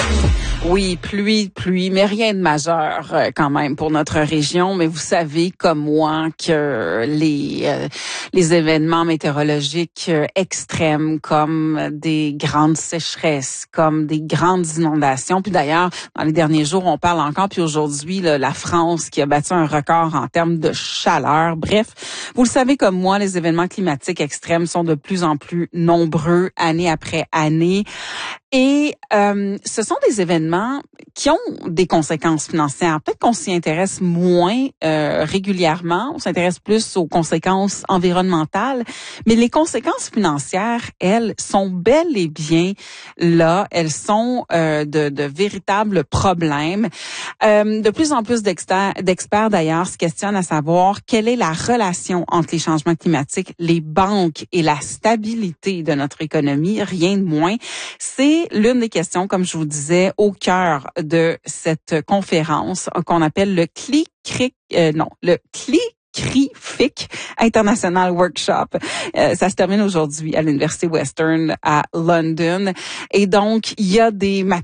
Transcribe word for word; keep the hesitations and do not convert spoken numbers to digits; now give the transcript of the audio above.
Oui, pluie, pluie, mais rien de majeur euh, quand même pour notre région. Mais vous savez comme moi que les euh, les événements météorologiques euh, extrêmes, comme des grandes sécheresses, comme des grandes inondations. Puis d'ailleurs, dans les derniers jours, on parle encore. Puis aujourd'hui, là, la France qui a battu un record en termes de chaleur. Bref, vous le savez comme moi, les événements climatiques extrêmes sont de plus en plus nombreux année après année. Et euh, ce sont des événements qui ont des conséquences financières. Peut-être qu'on s'y intéresse moins euh, régulièrement, on s'intéresse plus aux conséquences environnementales, mais les conséquences financières, elles, sont bel et bien là. Elles sont euh, de, de véritables problèmes. Euh, de plus en plus d'experts, d'experts d'ailleurs se questionnent à savoir quelle est la relation entre les changements climatiques, les banques et la stabilité de notre économie, rien de moins. C'est l'une des questions, comme je vous disais, au cœur de cette conférence qu'on appelle le C L I C R I C, euh, non, le C L I C R I F I C International Workshop. Euh, ça se termine aujourd'hui à l'Université Western à London. Et donc, il y a des